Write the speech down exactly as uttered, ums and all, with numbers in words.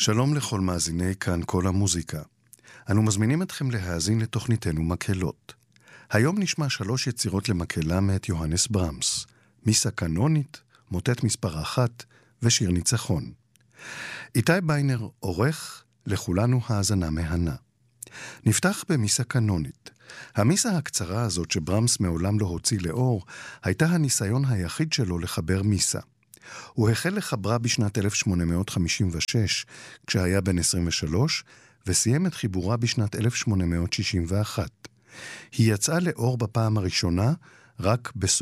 שלום לכל מאזיני כאן כל המוזיקה. אנו מזמינים אתכם להאזין לתוכניתנו מקהלות. היום נשמע שלוש יצירות למקהלה מאת יוהנס ברמס, מיסה קנונית, מוטט מספר אחת ושיר ניצחון. איתי ביינר עורך, לכולנו האזנה מהנה. נפתח במיסה קנונית. המיסה הקצרה הזאת שברמס מעולם לא הוציא לאור, הייתה הניסיון היחיד שלו לחבר מיסה. הוא החל לחברה בשנת אלף שמונה מאות חמישים ושש, כשהיה בן עשרים ושלוש, וסיים את חיבורה בשנת אלף שמונה מאות שישים ואחת. היא יצאה לאור בפעם הראשונה רק בסוף